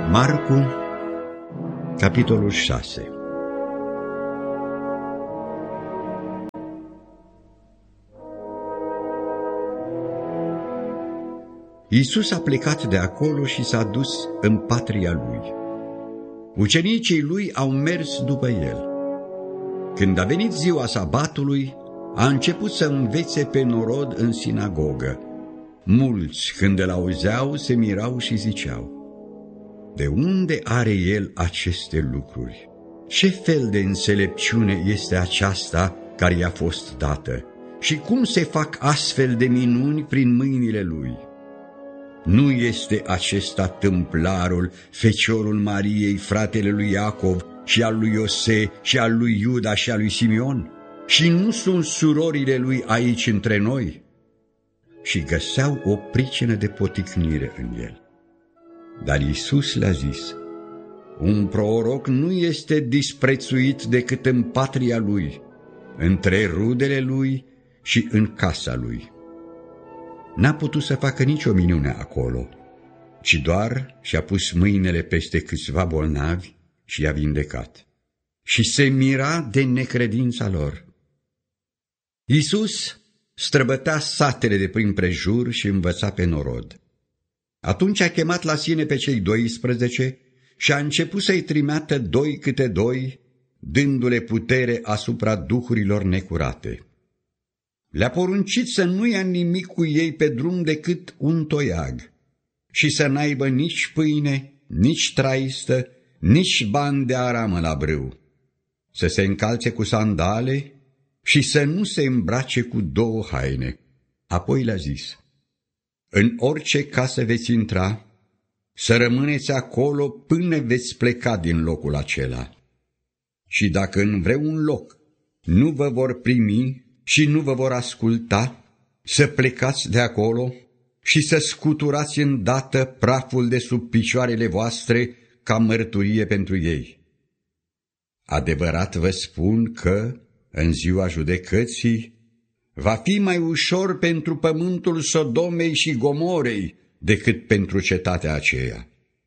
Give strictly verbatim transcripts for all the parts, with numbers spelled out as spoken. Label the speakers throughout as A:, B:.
A: Marcu, capitolul șase. Iisus a plecat de acolo și s-a dus în patria lui. Ucenicii lui au mers după el. Când a venit ziua sabatului, a început să învețe pe norod în sinagogă. Mulți, când îl auzeau, se mirau și ziceau: de unde are el aceste lucruri? Ce fel de înțelepciune este aceasta care i-a fost dată? Și cum se fac astfel de minuni prin mâinile lui? Nu este acesta tâmplarul, feciorul Mariei, fratele lui Iacov și al lui Iose și al lui Iuda și al lui Simeon? Și nu sunt surorile lui aici între noi? Și găseau o pricină de poticnire în el. Dar Iisus le-a zis: un proroc nu este disprețuit decât în patria lui, între rudele lui și în casa lui. N-a putut să facă nicio minune acolo, ci doar și-a pus mâinile peste câțiva bolnavi și i-a vindecat. Și se mira de necredința lor. Iisus străbătea satele de prin prejur și învăța pe norod. Atunci a chemat la sine pe cei doisprezece și a început să-i trimeată doi câte doi, dându-le putere asupra duhurilor necurate. Le-a poruncit să nu ia nimic cu ei pe drum decât un toiag și să n-aibă nici pâine, nici traistă, nici bani de aramă la brâu, să se încalțe cu sandale și să nu se îmbrace cu două haine. Apoi le-a zis: în orice casă veți intra, să rămâneți acolo până veți pleca din locul acela. Și dacă în vreun loc nu vă vor primi și nu vă vor asculta, să plecați de acolo și să scuturați îndată praful de sub picioarele voastre ca mărturie pentru ei. Adevărat vă spun că, în ziua judecății, va fi mai ușor pentru pământul Sodomei și Gomorei decât pentru cetatea aceea.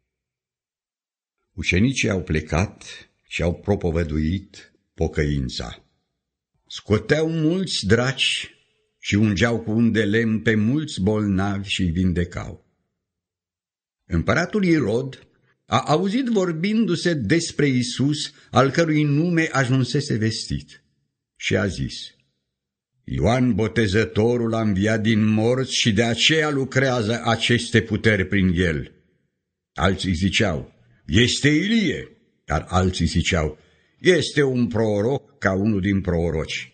A: Ucenicii au plecat și au propovăduit pocăința. Scoteau mulți draci și ungeau cu un de lemn pe mulți bolnavi și îi vindecau. Împăratul Irod a auzit vorbindu-se despre Iisus, al cărui nume ajunsese vestit, și a zis: Ioan Botezătorul a înviat din morți și de aceea lucrează aceste puteri prin el. Alții ziceau: este Ilie, dar alții ziceau: este un proroc ca unul din proroci.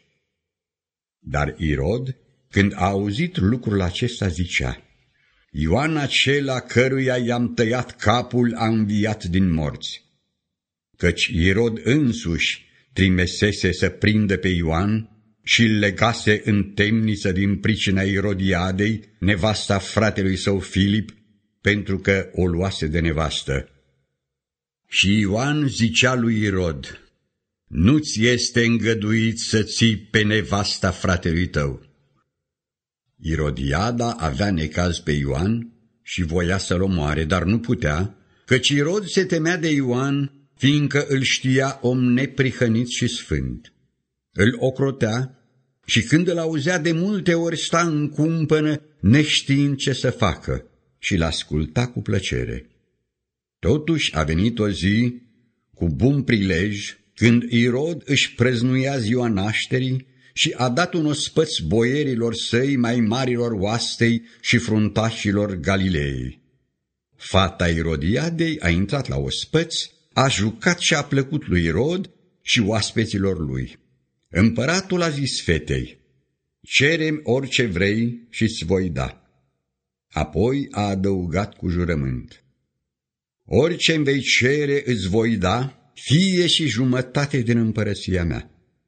A: Dar Irod, când a auzit lucrul acesta, zicea: Ioan acela căruia i-am tăiat capul a înviat din morți. Căci Irod însuși trimisese să prindă pe Ioan și îl legase în temniță din pricina Irodiadei, nevasta fratelui său Filip, pentru că o luase de nevastă. Și Ioan zicea lui Irod: nu-ți este îngăduit să ții pe nevasta fratelui tău. Irodiada avea necaz pe Ioan și voia să-l omoare, dar nu putea, căci Irod se temea de Ioan, fiindcă îl știa om neprihănit și sfânt. Îl ocrotea și când îl auzea de multe ori sta în cumpănă, neștiind ce să facă, și l-asculta cu plăcere. Totuși a venit o zi, cu bun prilej, când Irod își prăznuia ziua nașterii și a dat un ospăț boierilor săi, mai marilor oastei și fruntașilor Galileei. Fata Irodiadei a intrat la ospăț, a jucat și a plăcut lui Irod și oaspeților lui. Împăratul a zis fetei: cere-mi orice vrei și-ți voi da. Apoi a adăugat cu jurământ: orice-mi vei cere îți voi da, fie și jumătate din împărăția mea.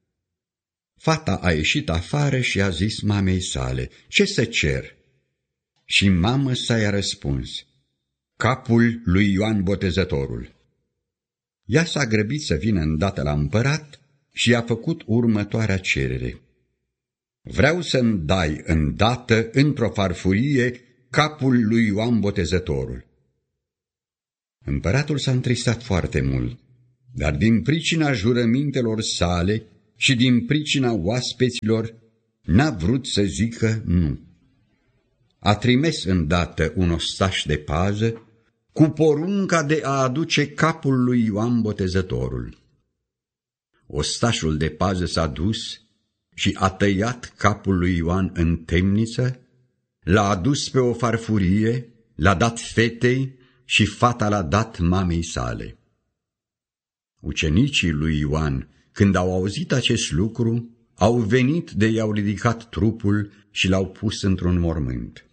A: Fata a ieșit afară și a zis mamei sale: ce să cer? Și mamă sa i-a răspuns: capul lui Ioan Botezătorul. Ea s-a grăbit să vină îndată la împărat și a făcut următoarea cerere: vreau să-mi dai îndată într-o farfurie capul lui Ioan Botezătorul. Împăratul s-a întristat foarte mult, dar din pricina jurămintelor sale și din pricina oaspeților n-a vrut să zică nu. A trimis îndată un ostaș de pază cu porunca de a aduce capul lui Ioan Botezătorul. Ostașul de pază s-a dus și a tăiat capul lui Ioan în temniță, l-a adus pe o farfurie, l-a dat fetei și fata l-a dat mamei sale. Ucenicii lui Ioan, când au auzit acest lucru, au venit de i-au ridicat trupul și l-au pus într-un mormânt.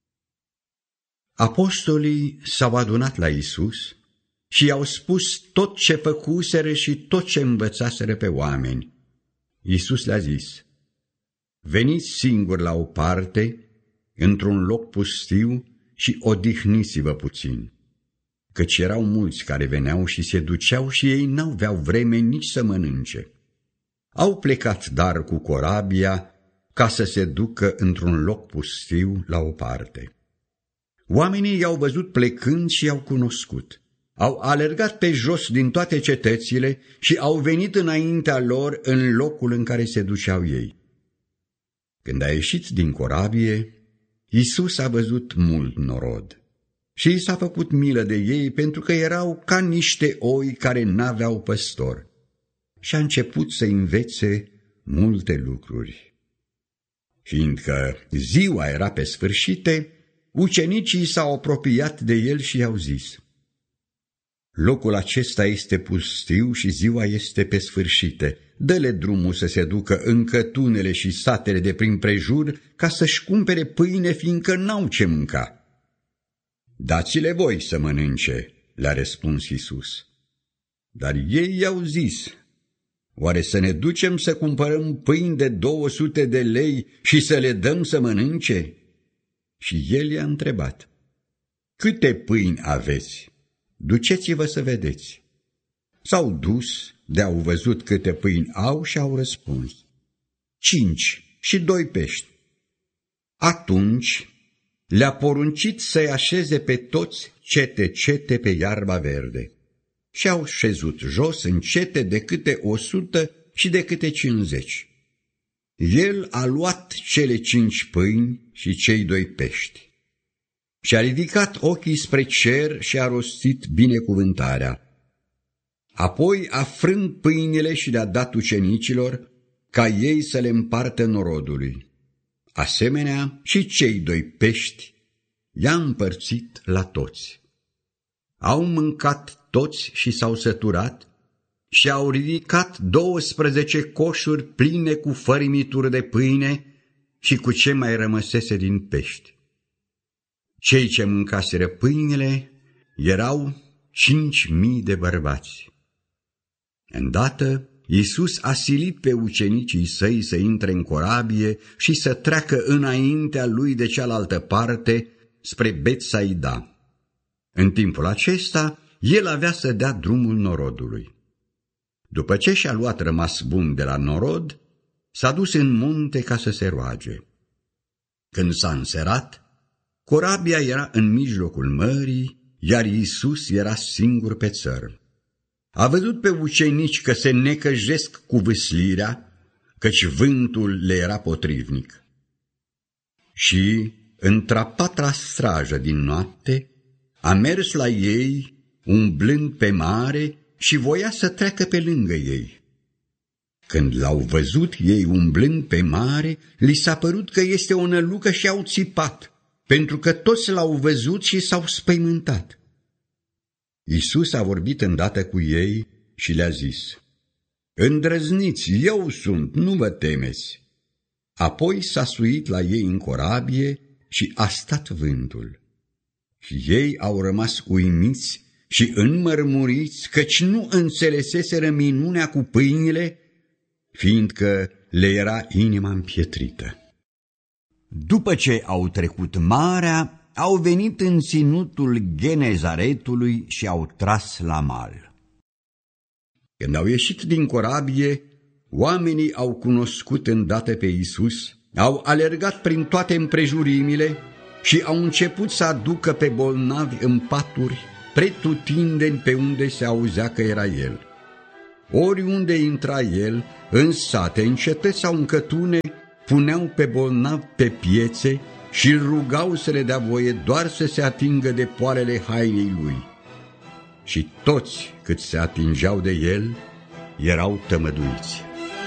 A: Apostolii s-au adunat la Iisus și i-au spus tot ce făcuseră și tot ce învățaseră pe oameni. Iisus le-a zis: veniți singuri la o parte, într-un loc pustiu, și odihniți-vă puțin, căci erau mulți care veneau și se duceau și ei n-aveau vreme nici să mănânce. Au plecat dar cu corabia ca să se ducă într-un loc pustiu la o parte. Oamenii i-au văzut plecând și i-au cunoscut. Au alergat pe jos din toate cetățile și au venit înaintea lor în locul în care se duceau ei. Când a ieșit din corabie, Iisus a văzut mult norod și i s-a făcut milă de ei pentru că erau ca niște oi care n-aveau păstor și a început să învețe multe lucruri. Fiindcă ziua era pe sfârșite, ucenicii s-au apropiat de el și i-au zis: locul acesta este pustiu și ziua este pe sfârșite. Dă-le drumul să se ducă în cătunele și satele de prin prejur ca să-și cumpere pâine, fiindcă n-au ce mânca. Dați-le voi să mănânce, le-a răspuns Iisus. Dar ei i-au zis: oare să ne ducem să cumpărăm pâini de două sute de lei și să le dăm să mănânce? Și el i-a întrebat: câte pâini aveți? Duceți-vă să vedeți. S-au dus, de-au văzut câte pâini au și au răspuns: cinci și doi pești. Atunci le-a poruncit să-i așeze pe toți cete-cete pe iarba verde. Și au șezut jos în cete de câte o sută și de câte cincizeci. El a luat cele cinci pâini și cei doi pești. Și-a ridicat ochii spre cer și a rostit binecuvântarea. Apoi a frânt pâinile și le-a dat ucenicilor, ca ei să le împartă norodului. Asemenea, și cei doi pești i-a împărțit la toți. Au mâncat toți și s-au săturat și au ridicat douăsprezece coșuri pline cu fărimituri de pâine și cu ce mai rămăsese din pești. Cei ce mâncaseră pâinile erau cinci mii de bărbați. Îndată, Iisus a silit pe ucenicii săi să intre în corabie și să treacă înaintea lui de cealaltă parte, spre Betsaida. În timpul acesta, el avea să dea drumul norodului. După ce și-a luat rămas bun de la norod, s-a dus în munte ca să se roage. Când s-a înserat, corabia era în mijlocul mării, iar Iisus era singur pe țărm. A văzut pe ucenici că se necăjesc cu vâslirea, căci vântul le era potrivnic. Și, într-a patra strajă din noapte, a mers la ei, umblând pe mare, și voia să treacă pe lângă ei. Când l-au văzut ei umblând pe mare, li s-a părut că este o nălucă și au țipat, pentru că toți l-au văzut și s-au spăimântat. Iisus a vorbit îndată cu ei și le-a zis: îndrăzniți, eu sunt, nu vă temeți. Apoi s-a suit la ei în corabie și a stat vântul. Și ei au rămas uimiți și înmărmuriți, căci nu înțeleseseră minunea cu pâinile, fiindcă le era inima împietrită. După ce au trecut marea, au venit în ținutul Genezaretului și au tras la mal. Când au ieșit din corabie, oamenii au cunoscut îndată pe Iisus, au alergat prin toate împrejurimile și au început să aducă pe bolnavi în paturi, pretutindeni pe unde se auzea că era el. Oriunde intra el, în sate, în cetăți sau în cătune, puneau pe bolnav pe piețe și îl rugau să le dea voie doar să se atingă de poalele hainei lui. Și toți cât se atingeau de el erau tămăduiți.